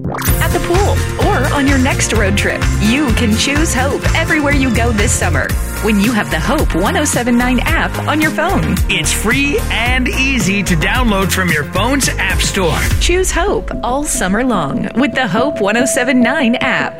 at the pool, or on your next road trip. You can choose Hope everywhere you go this summer when you have the Hope 1079 app on your phone. It's free and easy to download from your phone's app store. Choose Hope all summer long with the Hope 1079 app.